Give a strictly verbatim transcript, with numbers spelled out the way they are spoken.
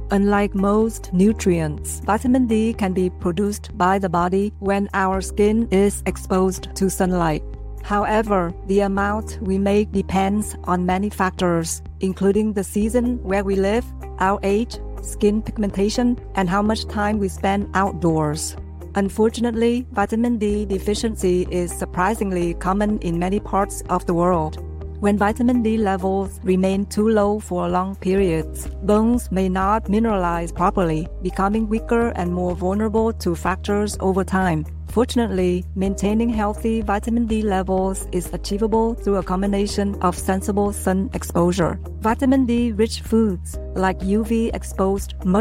Unlike most nutrients, vitamin D can be produced by the body when our skin is exposed to sunlight. However, the amount we make depends on many factors, including the season where we live, our age, skin pigmentation, and how much time we spend outdoors. Unfortunately, vitamin D deficiency is surprisingly common in many parts of the world. When vitamin D levels remain too low for long periods, bones may not mineralize properly, becoming weaker and more vulnerable to fractures over time. Fortunately, maintaining healthy vitamin D levels is achievable through a combination of sensible sun exposure. Vitamin D-rich foods like U V-exposed mushrooms